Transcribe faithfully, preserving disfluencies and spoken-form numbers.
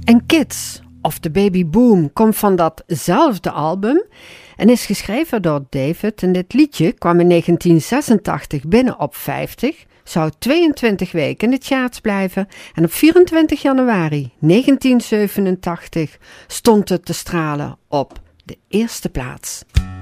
En Kids of The Baby Boom komt van datzelfde album en is geschreven door David. En dit liedje kwam in negentien zesentachtig binnen op vijftig, zou tweeëntwintig weken in de charts blijven en op vierentwintig januari negentien zevenentachtig stond het te stralen op de eerste plaats.